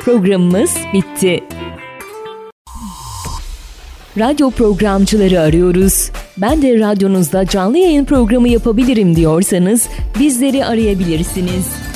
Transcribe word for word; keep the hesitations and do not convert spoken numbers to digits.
Programımız bitti. Radyo programcıları arıyoruz. Ben de radyonuzda canlı yayın programı yapabilirim diyorsanız bizleri arayabilirsiniz.